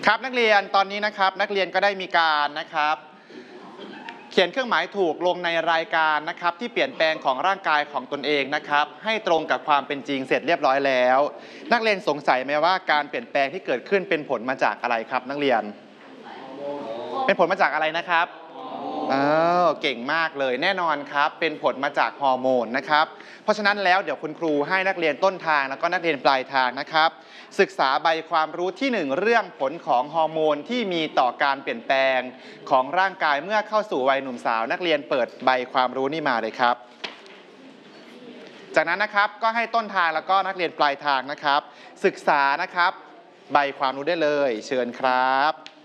ครับนักเรียนตอนนี้นะครับนักเรียนก็ได้มีการนะครับเขียนเครื่องหมายถูกลงในรายการนะครับที่เปลี่ยนแปลงของร่างกายของตนเองนะครับให้ตรงกับความเป็นจริงเสร็จเรียบร้อยแล้วนักเรียนสงสัยไหมว่าการเปลี่ยนแปลงที่เกิดขึ้นเป็นผลมาจากอะไรครับนักเรียนเป็นผลมาจากอะไรนะครับเก่งมากเลยแน่นอนครับเป็นผลมาจากฮอร์โมนนะครับเพราะฉะนั้นแล้วเดี๋ยวคุณครูให้นักเรียนต้นทางแล้วก็นักเรียนปลายทางนะครับศึกษาใบความรู้ที่1เรื่องผลของฮอร์โมนที่มีต่อการเปลี่ยนแปลงของร่างกายเมื่อเข้าสู่วัยหนุ่มสาวนักเรียนเปิดใบความรู้นี่มาเลยครับจากนั้นนะครับก็ให้ต้นทางแล้วก็นักเรียนปลายทางนะครับศึกษานะครับใบความรู้ได้เลยเชิญครับ